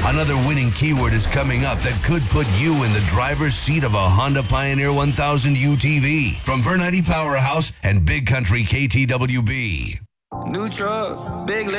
Another winning keyword is coming up that could put you in the driver's seat of a Honda Pioneer 1000 UTV from Vernite Powerhouse and Big Country KTWB. New truck, big